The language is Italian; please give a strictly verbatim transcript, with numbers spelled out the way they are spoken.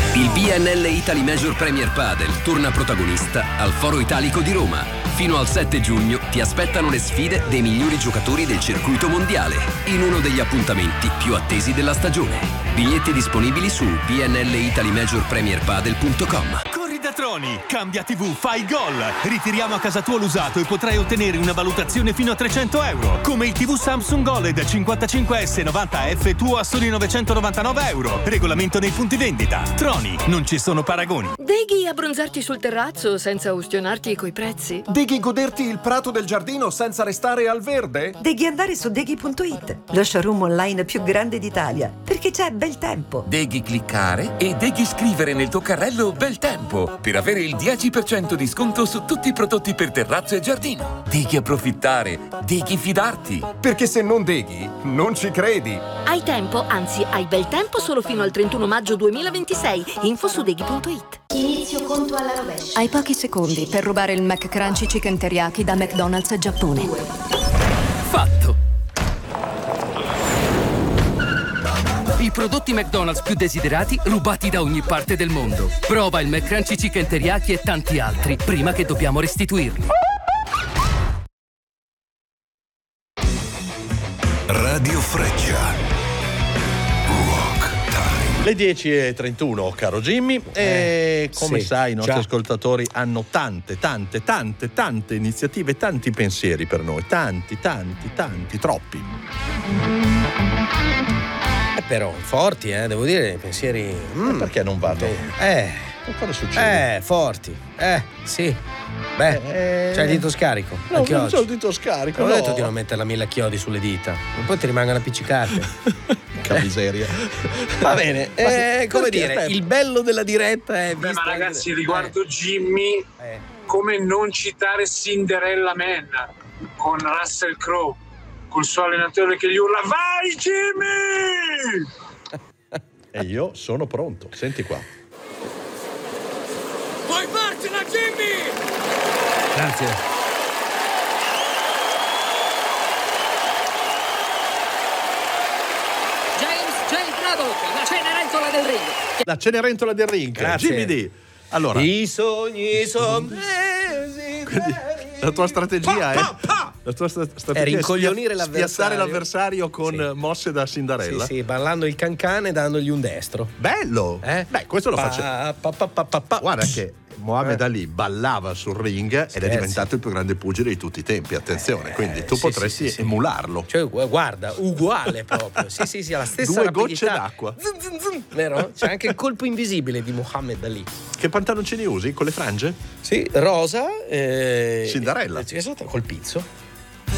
Il B N L Italy Major Premier Padel torna protagonista al Foro Italico di Roma. Fino al sette giugno ti aspettano le sfide dei migliori giocatori del circuito mondiale in uno degli appuntamenti più attesi della stagione. Biglietti disponibili su b n l italy major premier padel punto com. Da Troni, cambia tivù, fai gol. Ritiriamo a casa tua l'usato e potrai ottenere una valutazione fino a trecento euro. Come il tivù Samsung OLED cinquantacinque S novanta F tuo a soli novecentonovantanove euro. Regolamento nei punti vendita. Troni, non ci sono paragoni. Deghi abbronzarti sul terrazzo senza ustionarti coi prezzi? Deghi goderti il prato del giardino senza restare al verde? Deghi andare su deghi punto it, lo showroom online più grande d'Italia, perché c'è bel tempo. Deghi cliccare e deghi scrivere nel tuo carrello bel tempo per avere il dieci per cento di sconto su tutti i prodotti per terrazzo e giardino. Deghi approfittare, deghi fidarti. Perché se non deghi, non ci credi. Hai tempo, anzi hai bel tempo solo fino al trentuno maggio duemilaventisei. Info su deghi punto it. Inizio conto alla rovescia. Hai pochi secondi per rubare il McCrunchy Chicken Teriyaki da McDonald's Giappone. Fatto! I prodotti McDonald's più desiderati rubati da ogni parte del mondo. Prova il McCrunchy Chicken Teriyaki e tanti altri prima che dobbiamo restituirli. Radio Freccia. Le dieci e trentuno, caro Jimmy, eh, e come sì, sai i nostri già. ascoltatori hanno tante, tante, tante, tante iniziative, tanti pensieri per noi, tanti, tanti, tanti, troppi. Eh, però, forti, eh, devo dire, pensieri... Mm. Perché non vanno? Eh... Cosa succede? Eh, forti. Eh, sì. Beh, eh, c'hai il dito scarico. No, anche non oggi. c'ho il dito scarico. Ho no. detto di non mettere la mille chiodi sulle dita. E poi ti rimangono appiccicate. Che miseria. Va bene. Eh, come perché? dire, il bello della diretta è... Beh, ma ragazzi, eh. riguardo Jimmy, Eh. come non citare Cinderella Man con Russell Crowe, col suo allenatore che gli urla vai Jimmy! E io sono pronto. Senti qua. Puoi farcela, Jimmy! Grazie. James J. Braddock, la Cenerentola del ring. La Cenerentola del ring. Grazie. Jimmy D. Allora, I sogni sono... quindi, la tua strategia Pa, è pa, la tua sta- È strategia rincoglionire spia- l'avversario. spiazzare l'avversario con Sì. mosse da Cinderella. Sì, sì, ballando il cancan e dandogli un destro. Bello. Eh? Beh, questo lo Pa, faccio. pa, pa, pa, pa, pa. Guarda che Mohamed Eh. Ali ballava sul ring ed è Scherzi. diventato il più grande pugile di tutti i tempi. Attenzione, Eh, quindi tu sì, potresti sì, sì, sì. emularlo. Cioè, gu- guarda, uguale proprio. Sì, sì, sì, ha la stessa Due rapidità. gocce d'acqua. Zun, zun, zun, vero? C'è anche il colpo invisibile di Muhammad Ali. Che pantaloncini usi? Con le frange? Sì, rosa. Eh, Cinderella. eh, Esatto, col pizzo.